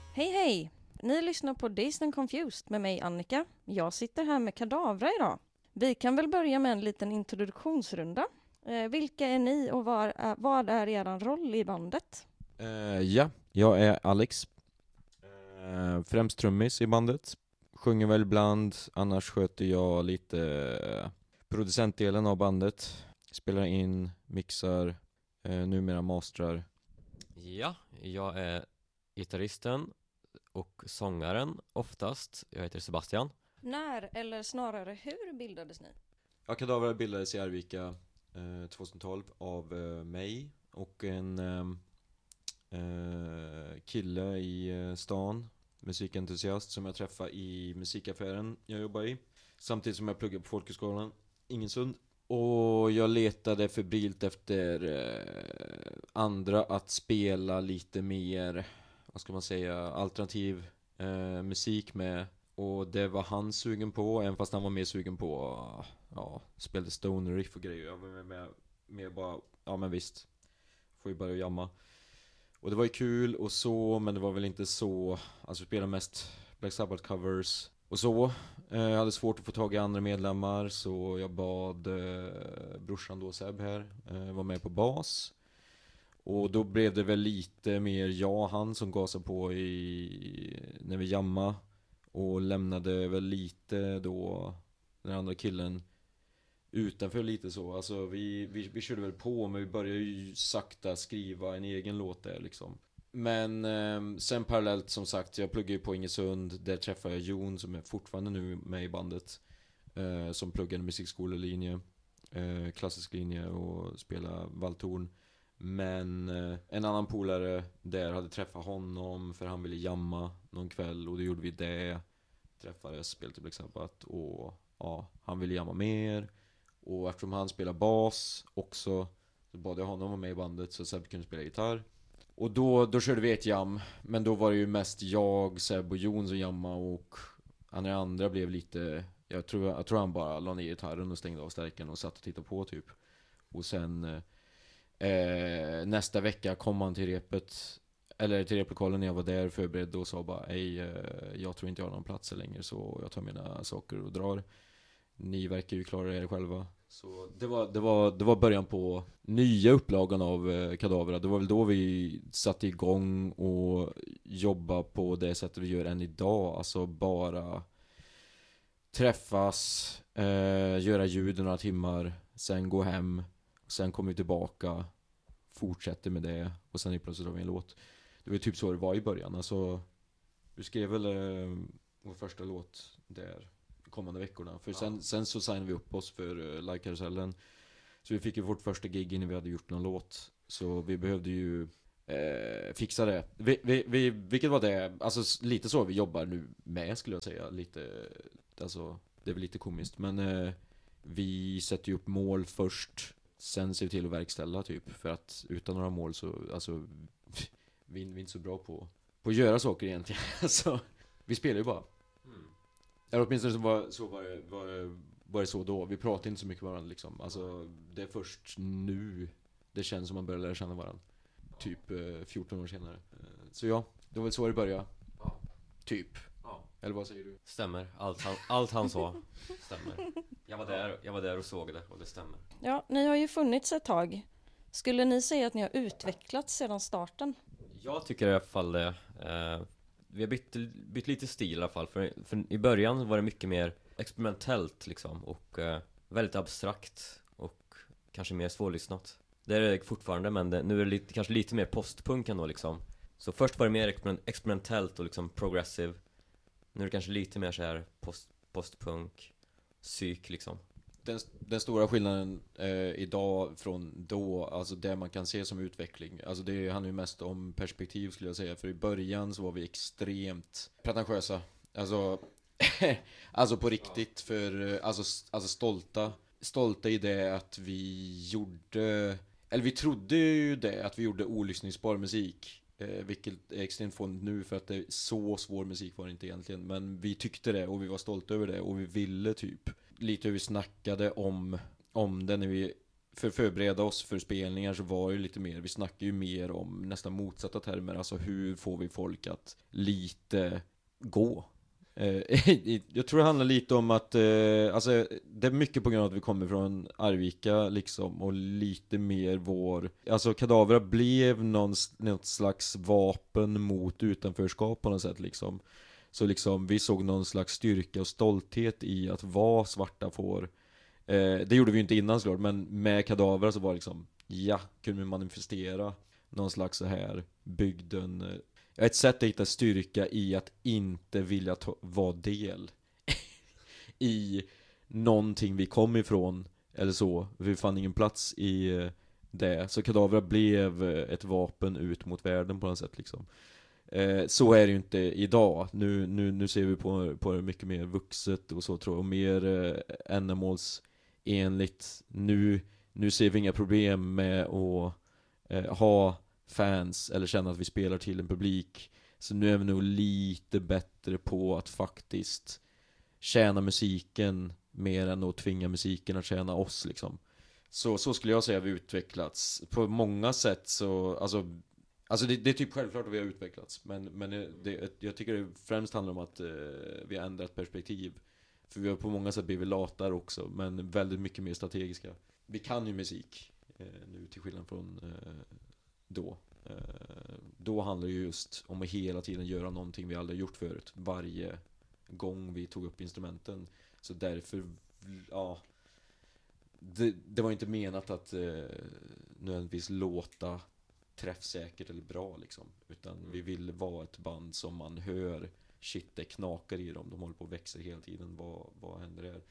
Hej hej! Ni lyssnar på Dazed and Confused med mig Annika. Jag sitter här med Kadavra idag. Vi kan väl börja med en liten introduktionsrunda. Vilka är ni och vad är er roll i bandet? Ja, jag är Alex. Främst trummis i bandet. Sjunger väl ibland, annars sköter jag lite producentdelen av bandet. Spelar in, mixar, numera mastrar. Ja, jag är gitarristen och sångaren oftast. Jag heter Sebastian. När, eller snarare hur bildades ni? Ja, Kadavra bildades i Arvika 2012 av mig och en kille i stan, musikentusiast som jag träffade i musikaffären jag jobbar i. Samtidigt som jag pluggade på folkhögskolan Ingesund. Och jag letade febrilt efter andra att spela lite mer, vad ska man säga, alternativ musik med. Och det var han sugen på, även fast han var mer sugen på, spelade stoner riff och grejer. Jag var med bara, ja men visst, får ju börja jamma. Och det var ju kul och så, men det var väl inte så, alltså vi spelade mest Black Sabbath covers och så. Jag hade svårt att få tag i andra medlemmar, så jag bad brorsan då, Seb här, var med på bas. Och då blev det väl lite mer jag och han som gasade på när vi jamma. Och lämnade väl lite då den andra killen utanför lite så. Alltså vi körde väl på, men vi började ju sakta skriva en egen låt där liksom. Men sen parallellt, som sagt, jag pluggar ju på Ingesund. Där träffade jag Jon som är fortfarande nu med i bandet, som pluggade musikskolelinje, klassisk linje och spelar valthorn. Men en annan polare där hade träffat honom för han ville jamma någon kväll, och då gjorde vi det. Träffades, spelade Black Sabbath, och ja, han ville jamma mer. Och eftersom han spelar bas också, så bad jag honom vara med i bandet så Seb kunde spela gitarr. Och då körde vi ett jam, men då var det ju mest jag, Seb och Jon som jamma, och andra blev lite, jag tror han bara la ner gitarren och stängde av stärken och satt och tittade på typ. Och sen nästa vecka kom han till repet, eller till replokalen när jag var där förberedd, och sa bara jag tror inte jag har någon plats längre, så jag tar mina saker och drar. Ni verkar ju klara er själva. Så det var början på nya upplagan av Kadavra. Det var väl då vi satte igång och jobba på det sättet vi gör än idag. Alltså bara träffas, göra ljud i några timmar, sen gå hem, sen kommer vi tillbaka, fortsätter med det, och sen plötsligt har vi en låt. Det var typ så det var i början. Alltså, vi skrev väl vår första låt där kommande veckorna. För sen så signade vi upp oss för Like-karusellen. Så vi fick ju vårt första gig innan vi hade gjort någon låt. Så vi behövde ju fixa det. Vilket var det, alltså lite så vi jobbar nu med, skulle jag säga. Lite, alltså, det är väl lite komiskt. Men vi sätter ju upp mål först, sen ser vi till att verkställa typ. För att utan några mål så, alltså, vi är inte så bra på att göra saker egentligen. Alltså, vi spelar ju bara. Eller åtminstone var det så då. Vi pratade inte så mycket med varandra liksom. Alltså, det är först nu det känns som man börjar lära känna varandra. Typ 14 år senare. Så ja, det var väl så det började. Typ. Eller vad säger du? Stämmer, allt han sa stämmer. Jag var där och såg det, och det stämmer. Ja, ni har ju funnits ett tag. Skulle ni säga att ni har utvecklats sedan starten? Jag tycker i alla fall det. Vi har bytt lite stil i alla fall. För i början var det mycket mer experimentellt liksom, och väldigt abstrakt och kanske mer svårlyssnat. Det är det fortfarande, men nu är det kanske lite mer postpunk ändå liksom. Så först var det mer experimentellt och liksom progressive. Nu är det kanske lite mer så här postpunk, psyk liksom. Den stora skillnaden idag från då, alltså det man kan se som utveckling, alltså det handlar ju mest om perspektiv, skulle jag säga. För i början så var vi extremt pretentiösa. Alltså på riktigt, för alltså stolta i det att vi gjorde, eller vi trodde ju det, att vi gjorde olyssningsbar musik. Vilket är extremt fånigt nu, för att det är så svår musik var det inte egentligen. Men vi tyckte det, och vi var stolta över det, och vi ville typ lite hur vi snackade om det när vi för att förbereda oss för spelningar så var det ju lite mer, vi snackar ju mer om nästan motsatta termer, alltså hur får vi folk att lite gå. Jag tror det handlar lite om att alltså, det är mycket på grund av att vi kommer från Arvika liksom, och lite mer vår, alltså Kadavra blev något slags vapen mot utanförskap på något sätt liksom. Så liksom vi såg någon slags styrka och stolthet i att vara svarta får. Det gjorde vi ju inte innan såklart, men med Kadavra så var det liksom, ja, kunde vi manifestera någon slags så här bygden, ett sätt att hitta styrka i att inte vilja vara del i någonting vi kom ifrån eller så. Vi fann ingen plats i det. Så Kadavra blev ett vapen ut mot världen på något sätt liksom. Så är det ju inte idag. Nu ser vi på det mycket mer vuxet och så tror jag, och mer ändamålsenligt. Nu ser vi inga problem med att ha fans eller känna att vi spelar till en publik. Så nu är vi nog lite bättre på att faktiskt tjäna musiken mer än att tvinga musiken att tjäna oss liksom. Så skulle jag säga att vi utvecklats på många sätt. Så alltså det är typ självklart att vi har utvecklats, men jag tycker det främst handlar om att vi har ändrat perspektiv. För vi har på många sätt blivit latare också, men väldigt mycket mer strategiska. Vi kan ju musik nu till skillnad från då. Då handlar det just om att hela tiden göra någonting vi aldrig gjort förut. Varje gång vi tog upp instrumenten. Så därför, ja, det var inte menat att nödvändigtvis låta träffsäkert eller bra liksom. Utan vi ville vara ett band som man hör, shit, det knakar i dem. De håller på att växa hela tiden. Vad händer där?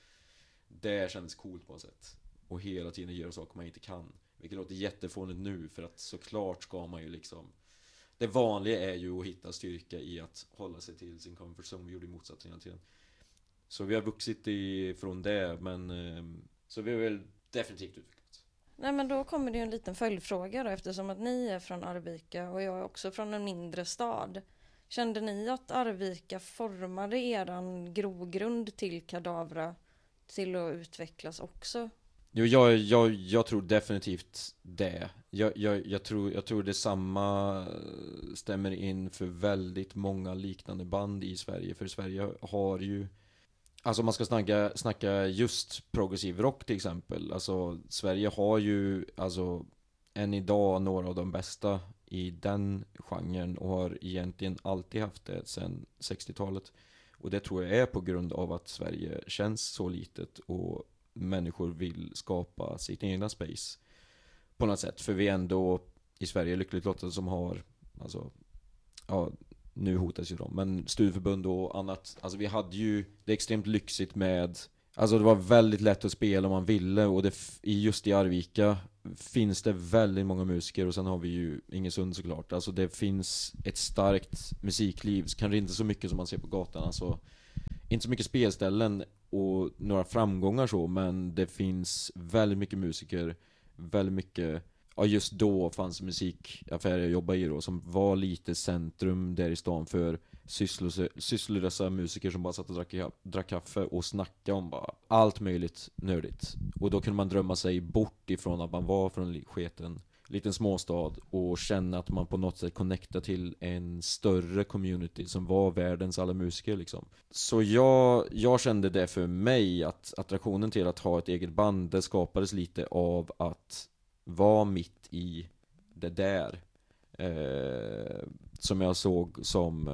Det kändes coolt på något sätt. Och hela tiden göra saker man inte kan. Vilket låter jättefånigt nu, för att såklart ska man ju liksom, det vanliga är ju att hitta styrka i att hålla sig till sin comfort zone. Vi gjorde motsatsen hela tiden. Så vi har vuxit ifrån det, men så vi har väl definitivt utvecklats. Nej, men då kommer det ju en liten följdfråga då, eftersom att ni är från Arvika och jag är också från en mindre stad. Kände ni att Arvika formade eran grogrund till Kadavra till att utvecklas också? Jo, jag tror definitivt det. Jag tror det samma stämmer in för väldigt många liknande band i Sverige. För Sverige har ju, alltså man ska snacka just progressiv rock till exempel. Alltså Sverige har ju, alltså än idag, några av de bästa i den genren och har egentligen alltid haft det sedan 60-talet. Och det tror jag är på grund av att Sverige känns så litet och människor vill skapa sitt egna space på något sätt. För vi är ändå i Sverige lyckligt lottade som har, alltså, ja, nu hotas ju de, men studieförbund och annat. Alltså vi hade ju, det är extremt lyxigt med, alltså det var väldigt lätt att spela om man ville, och just i Arvika finns det väldigt många musiker, och sen har vi ju Ingesund såklart. Alltså det finns ett starkt musikliv, kanske inte så mycket som man ser på gatan, alltså inte så mycket spelställen och några framgångar så, men det finns väldigt mycket musiker, väldigt mycket, ja, just då fanns musikaffärer jag jobbade i då, som var lite centrum där i stan för sysslolösa musiker som bara satt och drack kaffe och snackade om bara allt möjligt nördigt. Och då kunde man drömma sig bort ifrån att man var från en sketen liten småstad och känna att man på något sätt connectar till en större community som var världens alla musiker liksom. Så jag kände det för mig, att attraktionen till att ha ett eget band, det skapades lite av att vara mitt i det där, som jag såg som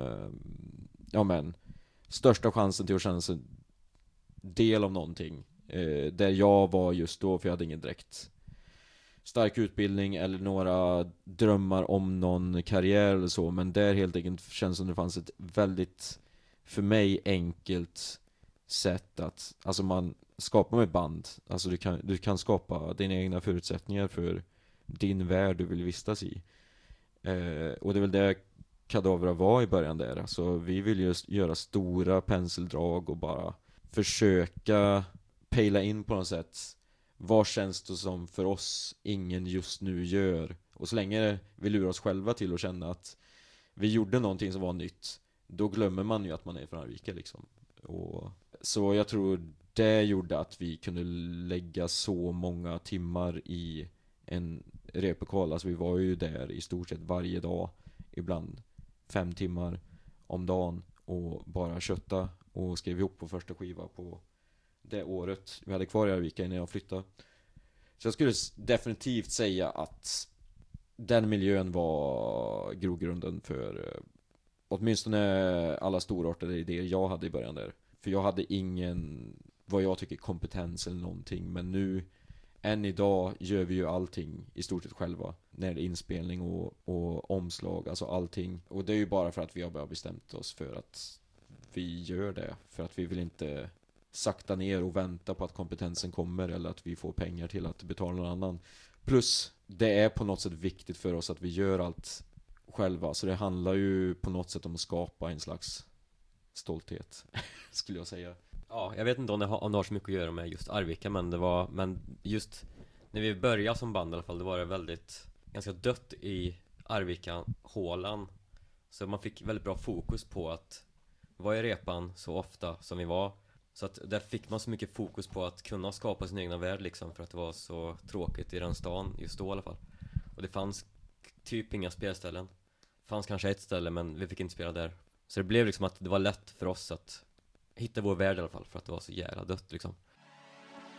största chansen till att känna sig del av någonting, där jag var just då, för jag hade ingen direkt stark utbildning eller några drömmar om någon karriär eller så, men där helt enkelt känns som det fanns ett väldigt, för mig, enkelt sätt att, alltså man skapar med ett band, alltså du kan skapa dina egna förutsättningar för din värld du vill vistas i, och det är väl det Kadavra var i början där. Alltså vi vill just göra stora penseldrag och bara försöka pejla in på något sätt, vad känns det som för oss ingen just nu gör, och så länge vi lurar oss själva till att känna att vi gjorde någonting som var nytt, då glömmer man ju att man är från Arvika liksom. Och så jag tror det gjorde att vi kunde lägga så många timmar i en replokal. Alltså vi var ju där i stort sett varje dag, ibland 5 timmar om dagen, och bara kötta och skrev ihop på första skiva på det året vi hade kvar i Arvika innan jag flyttade. Så jag skulle definitivt säga att den miljön var grogrunden för åtminstone alla storartade idéer jag hade i början där. För jag hade ingen, vad jag tycker, kompetens eller någonting. Men nu, än idag, gör vi ju allting i stort sett själva. När det är inspelning och omslag, alltså allting. Och det är ju bara för att vi har bara bestämt oss för att vi gör det. För att vi vill inte sakta ner och vänta på att kompetensen kommer, eller att vi får pengar till att betala någon annan. Plus, det är på något sätt viktigt för oss att vi gör allt själva. Så det handlar ju på något sätt om att skapa en slags stolthet, skulle jag säga. Ja, jag vet inte om det har så mycket att göra med just Arvika, men just när vi började som band i alla fall, det var det väldigt ganska dött i Arvika-hålan. Så man fick väldigt bra fokus på att vara i repan så ofta som vi var. Så att där fick man så mycket fokus på att kunna skapa sin egna värld liksom, för att det var så tråkigt i den stan just då i alla fall. Och det fanns typ inga spelställen. Det fanns kanske ett ställe, men vi fick inte spela där. Så det blev liksom att det var lätt för oss att hitta vår värld i alla fall, för att det var så jävla dött liksom.